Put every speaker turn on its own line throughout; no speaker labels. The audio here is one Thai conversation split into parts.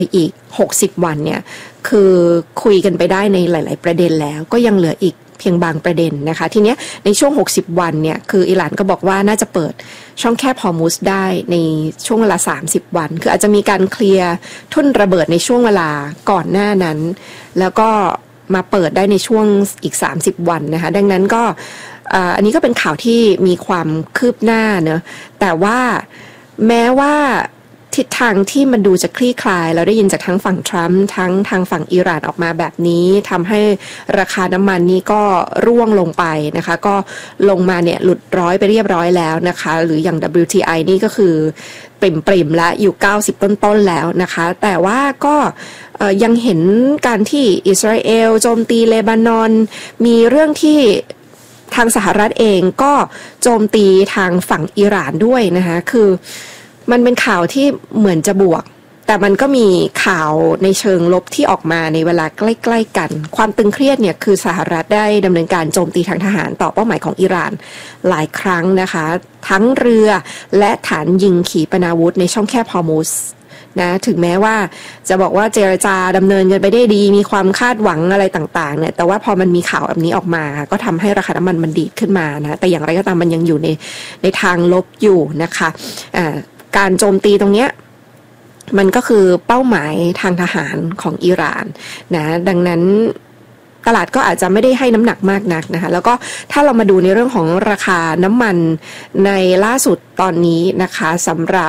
อีก60วันเนี่ยคือคุยกันไปได้ในหลายๆประเด็นแล้วก็ยังเหลืออีกเพียงบางประเด็นนะคะทีเนี้ยในช่วง60วันเนี่ยคืออิหร่านก็บอกว่าน่าจะเปิดช่องแคบฮอร์มุซได้ในช่วงเวลา30วันคืออาจจะมีการเคลียร์ทุ่นระเบิดในช่วงเวลาก่อนหน้านั้นแล้วก็มาเปิดได้ในช่วงอีก30วันนะคะดังนั้นก็อันนี้ก็เป็นข่าวที่มีความคืบหน้าเนอะแต่ว่าแม้ว่าทิศทางที่มันดูจะคลี่คลายเราได้ยินจากทั้งฝั่งทรัมป์ทั้งทางฝั่งอิหร่านออกมาแบบนี้ทำให้ราคาน้ำมันนี้ก็ร่วงลงไปนะคะก็ลงมาเนี่ยหลุดร้อยไปเรียบร้อยแล้วนะคะหรืออย่าง WTI นี่ก็คือปริ่มๆแล้วอยู่90ต้นๆแล้วนะคะแต่ว่าก็ยังเห็นการที่อิสราเอลโจมตีเลบานอนมีเรื่องที่ทางสหรัฐเองก็โจมตีทางฝั่งอิหร่านด้วยนะคะคือมันเป็นข่าวที่เหมือนจะบวกแต่มันก็มีข่าวในเชิงลบที่ออกมาในเวลาใกล้ๆกันความตึงเครียดเนี่ยคือสหรัฐได้ดำเนินการโจมตีทางทหารต่อเป้าหมายของอิหร่านหลายครั้งนะคะทั้งเรือและฐานยิงขีปนาวุธในช่องแคบฮอร์มุซนะถึงแม้ว่าจะบอกว่าเจรจาดำเนินกันไปได้ดีมีความคาดหวังอะไรต่างๆเนี่ยแต่ว่าพอมันมีข่าวแบบนี้ออกมาก็ทำให้ราคาน้ำมันดีดขึ้นมานะแต่อย่างไรก็ตามมันยังอยู่ในทางลบอยู่นะคะการโจมตีตรงเนี้ยมันก็คือเป้าหมายทางทหารของอิหร่านนะดังนั้นตลาดก็อาจจะไม่ได้ให้น้ำหนักมากนักนะคะแล้วก็ถ้าเรามาดูในเรื่องของราคาน้ำมันในล่าสุดตอนนี้นะคะสำหรับ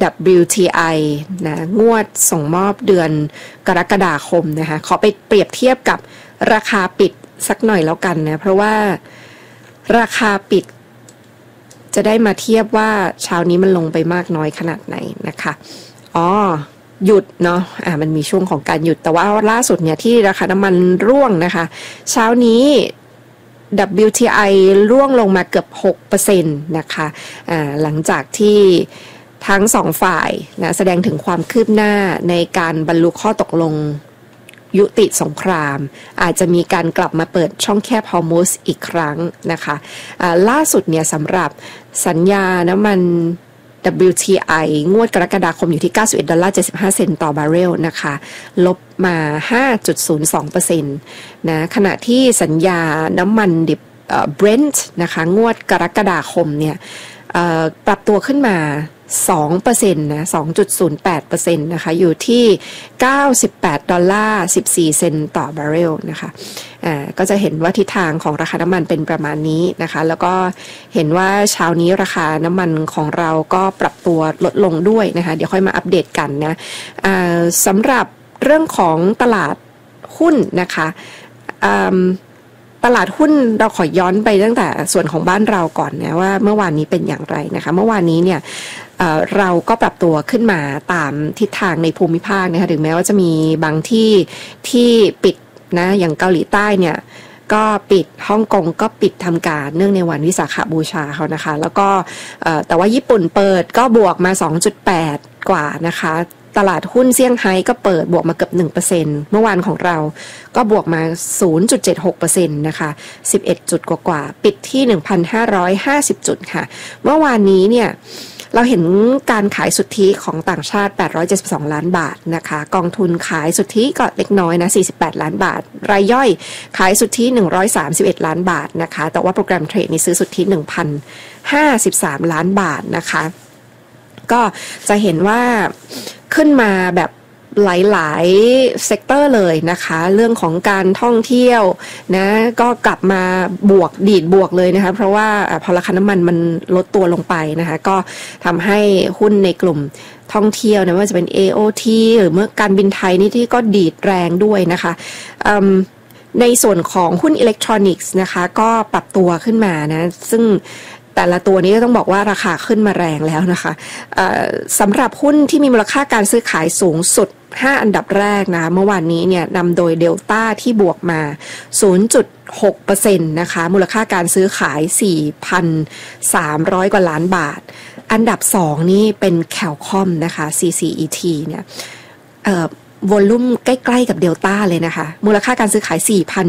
WTI นะงวดส่งมอบเดือนกรกฎาคมนะคะขอไปเปรียบเทียบกับราคาปิดสักหน่อยแล้วกันนะเพราะว่าราคาปิดจะได้มาเทียบว่าเช้านี้มันลงไปมากน้อยขนาดไหนนะคะหยุดเนาะมันมีช่วงของการหยุดแต่ว่าล่าสุดเนี่ยที่ราคาน้ำมันร่วงนะคะเช้านี้ WTI ร่วงลงมาเกือบ 6% นะคะหลังจากที่ทั้งสองฝ่ายนะแสดงถึงความคืบหน้าในการบรรลุข้อตกลงยุติสงครามอาจจะมีการกลับมาเปิดช่องแคบฮอร์มุซอีกครั้งนะคะล่าสุดเนี่ยสำหรับสัญญาน้ำมัน WTI งวดกรกฎาคมอยู่ที่$91.75ต่อบาร์เรลนะคะลบมา 5.02% นะขณะที่สัญญาน้ำมันดิบBrent นะคะงวดกรกฎาคมเนี่ยปรับตัวขึ้นมา2%นะ 2.08% นะคะอยู่ที่$98.14ต่อบาร์เรลนะคะก็จะเห็นว่าทิศทางของราคาน้ำมันเป็นประมาณนี้นะคะแล้วก็เห็นว่าเช้านี้ราคาน้ำมันของเราก็ปรับตัวลดลงด้วยนะคะเดี๋ยวค่อยมาอัปเดตกันนะสำหรับเรื่องของตลาดหุ้นนะคะตลาดหุ้นเราขอย้อนไปตั้งแต่ส่วนของบ้านเราก่อนนะว่าเมื่อวานนี้เป็นอย่างไรนะคะเมื่อวานนี้เนี่ยเราก็ปรับตัวขึ้นมาตามทิศทางในภูมิภาคนะคะถึงแม้ว่าจะมีบางที่ปิดนะอย่างเกาหลีใต้เนี่ยก็ปิดฮ่องกงก็ปิดทำการเนื่องในวันวิสาขบูชาเขานะคะแล้วก็แต่ว่าญี่ปุ่นเปิดก็บวกมา 2.8 กว่านะคะตลาดหุ้นเซี่ยงไฮ้ก็เปิดบวกมาเกือบ 1% เมื่อวานของเราก็บวกมา 0.76% นะคะ11จุดกว่าปิดที่ 1,550 จุดค่ะเมื่อวานนี้เนี่ยเราเห็นการขายสุทธิของต่างชาติ872ล้านบาทนะคะกองทุนขายสุทธิก็เล็กน้อยนะ48ล้านบาทรายย่อยขายสุทธิ131ล้านบาทนะคะแต่ว่าโปรแกรมเทรดนี่ซื้อสุทธิ 1,053 ล้านบาทนะคะก็จะเห็นว่าขึ้นมาแบบหลายๆเซกเตอร์เลยนะคะเรื่องของการท่องเที่ยวนะก็กลับมาดีดบวกเลยนะคะเพราะว่าพอราคาน้ำมันมันลดตัวลงไปนะคะก็ทำให้หุ้นในกลุ่มท่องเที่ยวนะว่าจะเป็น AOT หรือเมื่อการบินไทยนี่ที่ก็ดีดแรงด้วยนะคะในส่วนของหุ้นอิเล็กทรอนิกส์นะคะก็ปรับตัวขึ้นมานะซึ่งแต่ละตัวนี้ก็ต้องบอกว่าราคาขึ้นมาแรงแล้วนะคะสำหรับหุ้นที่มีมูลค่าการซื้อขายสูงสุด5อันดับแรกนะเมื่อวานนี้เนี่ยนำโดยเดลต้าที่บวกมา 0.6% นะคะมูลค่าการซื้อขาย 4,300 กว่าล้านบาทอันดับ2นี่เป็นแคลคอมนะคะ CCET เนี่ยวอลลุ่มใกล้ๆกับเดลต้าเลยนะคะมูลค่าการซื้อขาย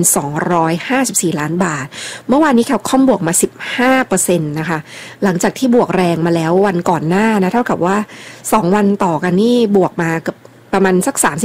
4,254 ล้านบาทเมื่อวานนี้แคลคอมบวกมา 15% นะคะหลังจากที่บวกแรงมาแล้ววันก่อนหน้านะเท่ากับว่า2วันต่อกันนี่บวกมาเกือบประมาณสัก